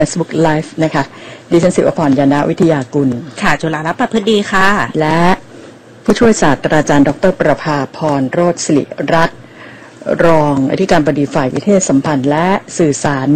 Facebook Live นะคะดิฉันศิวพรยานาวิทยากุลค่ะจุฬารัตน์ประพฤติดีค่ะและผู้ช่วยศาสตราจารย์ดร.ประภาพรโรจน์ศิริรัตน์รองอธิการบดีฝ่ายวิเทศสัมพันธ์และสื่อสาร